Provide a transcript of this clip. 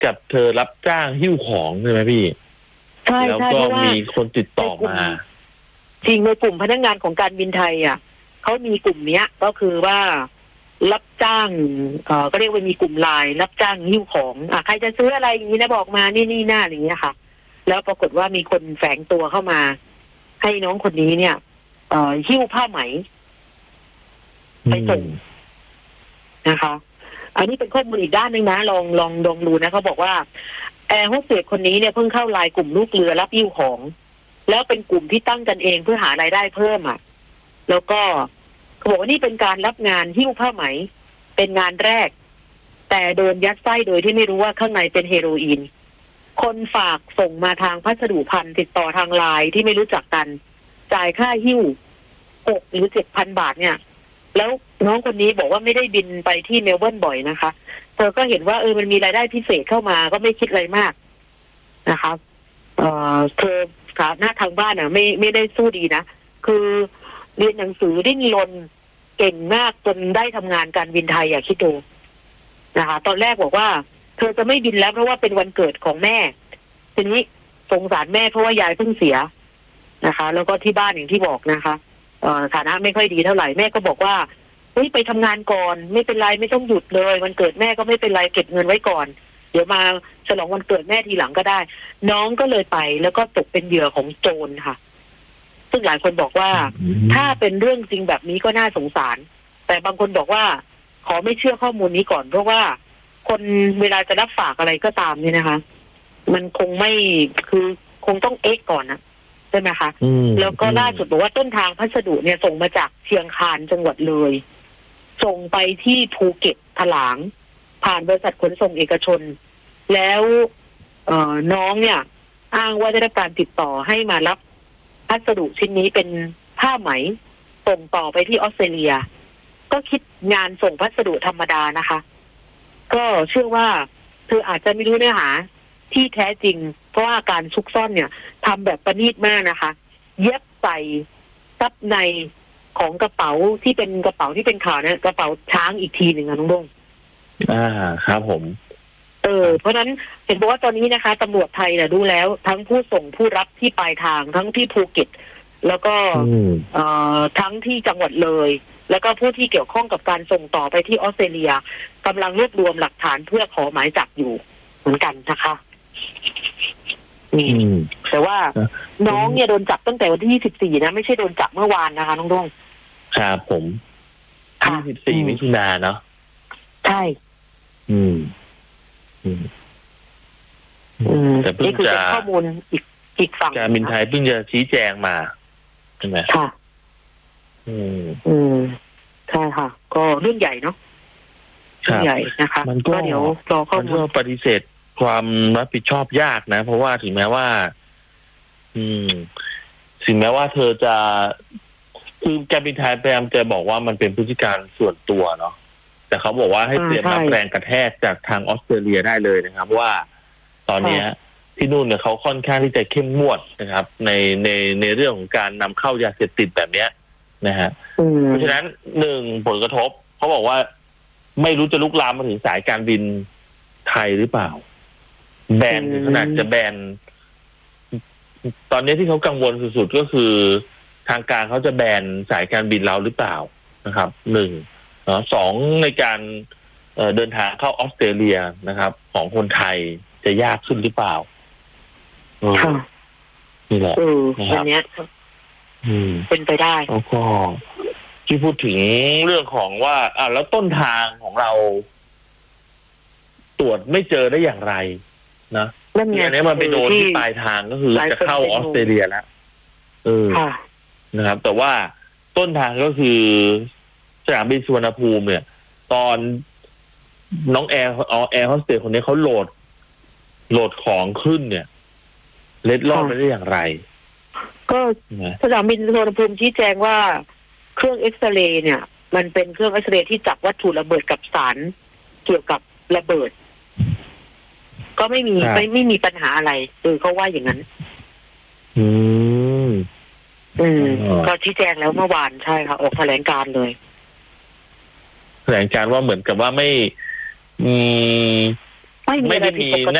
กับเธอรับจ้างหิ้วของใช่ไหมพี่ใช่แล้วใช่ก็เพราะว่ามีคนติดต่อมาจริงในกลุ่มพนักงานของการบินไทยอ่ะเขามีกลุ่มเนี้ยก็คือว่ารับจ้างก็เรียกว่ามีกลุ่มไลน์รับจ้างหิ้วของใครจะซื้ออะไรอย่างนี้นะบอกมานี่หน้าอย่างเงี้ยค่ะแล้วปรากฏว่ามีคนแฝงตัวเข้ามาให้น้องคนนี้เนี่ยหิ้วผ้าไหมไปส่งนะคะ อันนี้เป็นข้อมูลอีกด้านหนึ่งนะลองดูนะเขาบอกว่าแอร์โฮสเตสคนนี้เนี่ยเพิ่งเข้าไลน์กลุ่มลูกเรือรับหิ้วของแล้วเป็นกลุ่มที่ตั้งกันเองเพื่อหารายได้เพิ่มแล้วก็เขาบอกว่านี่เป็นการรับงานหิ้วผ้าไหมเป็นงานแรกแต่โดนยัดไส้โดยที่ไม่รู้ว่าข้างในเป็นเฮโรอีนคนฝากส่งมาทางพัสดุพันติดต่อทางไลน์ที่ไม่รู้จักกันจ่ายค่าหิ้ว6 หรือ 7,000 บาทเนี่ยแล้วน้องคนนี้บอกว่าไม่ได้บินไปที่เมลเบิร์นบ่อยนะคะเธอก็เห็นว่ามันมีรายได้พิเศษเข้ามาก็ไม่คิดอะไรมากนะคะเธอฐานะทางบ้านไม่ได้สู้ดีนะคือเรียนหนังสือดิ้นรนเก่งมากจนได้ทำงานการบินไทยคิดดูนะคะตอนแรกบอกว่าเธอจะไม่บินแล้วเพราะว่าเป็นวันเกิดของแม่ทีนี้สงสารแม่เพราะว่ายายเพิ่งเสียนะคะแล้วก็ที่บ้านอย่างที่บอกนะคะฐานะไม่ค่อยดีเท่าไหร่แม่ก็บอกว่าไปทำงานก่อนไม่เป็นไรไม่ต้องหยุดเลยวันเกิดแม่ก็ไม่เป็นไรเก็บเงินไว้ก่อนเดี๋ยวมาฉลองวันเกิดแม่ทีหลังก็ได้น้องก็เลยไปแล้วก็ตกเป็นเหยื่อของโจรค่ะซึ่งหลายคนบอกว่าถ้าเป็นเรื่องจริงแบบนี้ก็น่าสงสารแต่บางคนบอกว่าขอไม่เชื่อข้อมูลนี้ก่อนเพราะว่าคนเวลาจะรับฝากอะไรก็ตามเนี่ยนะคะมันคงไม่คือคงต้องก่อนนะใช่ไหมคะแล้วก็ล่าสุดบอกว่าต้นทางพัสดุเนี่ยส่งมาจากเชียงคานจังหวัดเลยส่งไปที่ภูเก็ตถลางผ่านบริษัทขนส่งเอกชนแล้วน้องเนี่ยอ้างว่าได้รับการติดต่อให้มารับพัสดุชิ้นนี้เป็นผ้าไหมส่งต่อไปที่ออสเตรเลียก็คิดงานส่งพัสดุธรรมดานะคะก็เชื่อว่าเธออาจจะไม่รู้เนื้อหาที่แท้จริงเพราะว่าการซุกซ่อนเนี่ยทำแบบประณีตมากนะคะเย็บใส่ซับในของกระเป๋าที่เป็นกระเป๋าที่เป็นข่าวนะกระเป๋าช้างอีกทีหนึ่งน้องดงครับผมเพราะฉะนั้นเห็นบอกว่าตอนนี้นะคะตำรวจไทยดูแล้วทั้งผู้ส่งผู้รับที่ปลายทางทั้งที่ภูเก็ตแล้วก็ทั้งที่จังหวัดเลยแล้วก็ผู้ที่เกี่ยวข้องกับการส่งต่อไปที่ออสเตรเลียกำลังรวบรวมหลักฐานเพื่อขอหมายจับอยู่เหมือนกันนะคะแต่ว่าน้องเนี่ยโดนจับตั้งแต่วันที่24นะไม่ใช่โดนจับเมื่อวานนะคะน้องดงครับผม24มิถุนายนเนาะใช่แต่เพิ่งจะข้อมูลอีกฝั่งการบินไทยเพิ่งจะชี้แจงมาใช่ไหมค่ะใช่ค่ะก็เรื่องใหญ่เนาะเรื่องใหญ่นะคะมันก็เดี๋ยวรอข้อมูลปฏิเสธความรับผิดชอบยากนะเพราะว่าถึงแม้ว่าเธอจะคือการบินไทยพยายามจะบอกว่ามันเป็นพฤติการส่วนตัวเนาะแต่เขาบอกว่าให้เตรียมรับแรงกระแทกจากทางออสเตรเลียได้เลยนะครับว่าตอนนี้ที่นู่นเนี่ยเขาค่อนข้างที่จะเข้มงวดนะครับในเรื่องของการนำเข้ายาเสพติดแบบเนี้ยนะฮะเพราะฉะนั้นผลกระทบเขาบอกว่าไม่รู้จะลุกลามมาถึงสายการบินไทยหรือเปล่าแบนขนาดจะแบนตอนนี้ที่เขากังวลสุดๆก็คือทางการเขาจะแบนสายการบินเราหรือเปล่านะครับ2ในการเดินทางเข้าออสเตรเลียนะครับของคนไทยจะยากขึ้นหรือเปล่านี่แหละอันนี้เป็นไปได้แล้วก็ที่พูดถึงเรื่องของว่าแล้วต้นทางของเราตรวจไม่เจอได้อย่างไรนะอันนี้มันไปโดนที่ปลายทางก็คือจะเข้าออสเตรเลียแล้วนะครับแต่ว่าต้นทางก็คือสนามบินสุวรรณภูมิเนี่ยตอนน้องแอร์โฮสเตสคนนี้เขาโหลดของขึ้นเนี่ยเล็ดลอดไปได้อย่างไรก็สนามบินสุวรรณภูมิชี้แจงว่าเครื่องเอ็กซเรย์เนี่ยมันเป็นเครื่องเอ็กซเรย์ที่จับวัตถุระเบิดกับสารเกี่ยวกับระเบิดก็ไม่มีปัญหาอะไรเขาว่าอย่างนั้นก็ชี้แจงแล้วเมื่อวานใช่ค่ะออกแถลงการเลยแถลงการว่าเหมือนกับว่าไม่ไม่มีอะไรผิดปกติ